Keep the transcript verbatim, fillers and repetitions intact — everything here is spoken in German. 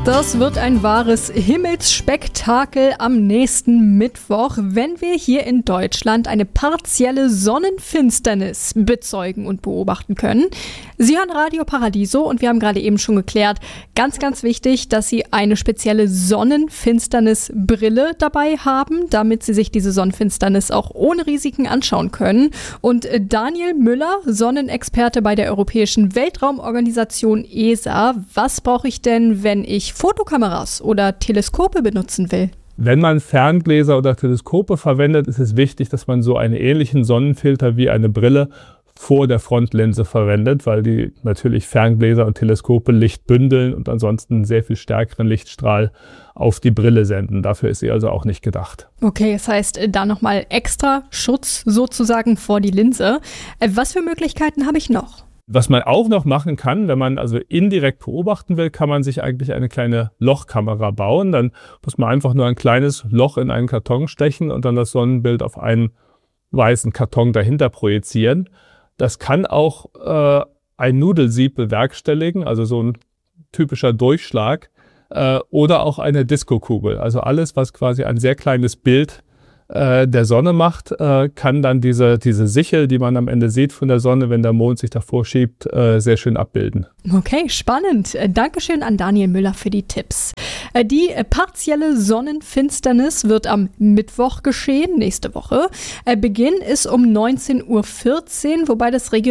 Das wird ein wahres Himmelsspektakel am nächsten Mittwoch, wenn wir hier in Deutschland eine partielle Sonnenfinsternis bezeugen und beobachten können. Sie hören Radio Paradiso und wir haben gerade eben schon geklärt, ganz, ganz wichtig, dass Sie eine spezielle Sonnenfinsternisbrille dabei haben, damit Sie sich diese Sonnenfinsternis auch ohne Risiken anschauen können. Und Daniel Müller, Sonnenexperte bei der Europäischen Weltraumorganisation E S A, was brauche ich denn, wenn ich Fotokameras oder Teleskope benutzen will? Wenn man Ferngläser oder Teleskope verwendet, ist es wichtig, dass man so einen ähnlichen Sonnenfilter wie eine Brille vor der Frontlinse verwendet, weil die natürlich Ferngläser und Teleskope Licht bündeln und ansonsten einen sehr viel stärkeren Lichtstrahl auf die Brille senden. Dafür ist sie also auch nicht gedacht. Okay, das heißt, da nochmal extra Schutz sozusagen vor die Linse. Was für Möglichkeiten habe ich noch? Was man auch noch machen kann, wenn man also indirekt beobachten will, kann man sich eigentlich eine kleine Lochkamera bauen. Dann muss man einfach nur ein kleines Loch in einen Karton stechen und dann das Sonnenbild auf einen weißen Karton dahinter projizieren. Das kann auch äh, ein Nudelsieb bewerkstelligen, also so ein typischer Durchschlag, äh, oder auch eine Diskokugel. Also alles, was quasi ein sehr kleines Bild äh, der Sonne macht, äh, kann dann diese, diese Sichel, die man am Ende sieht von der Sonne, wenn der Mond sich davor schiebt, äh, sehr schön abbilden. Okay, spannend. Dankeschön an Daniel Müller für die Tipps. Die partielle Sonnenfinsternis wird am Mittwoch geschehen, nächste Woche. Beginn ist um neunzehn Uhr vierzehn, wobei das regional